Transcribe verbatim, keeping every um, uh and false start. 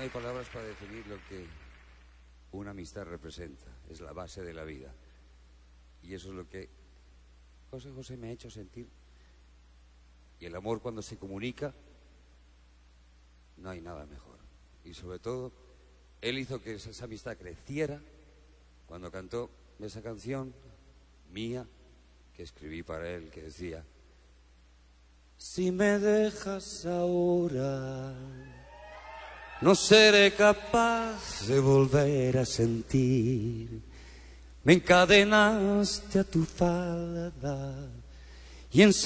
hay palabras para definir lo que una amistad representa. Es la base de la vida. Y eso es lo que José José me ha hecho sentir. Y el amor, cuando se comunica, no hay nada mejor. Y sobre todo, él hizo que esa amistad creciera cuando cantó esa canción mía que escribí para él, que decía: si me dejas ahora, no seré capaz de volver a sentir. Me encadenaste a tu falda y en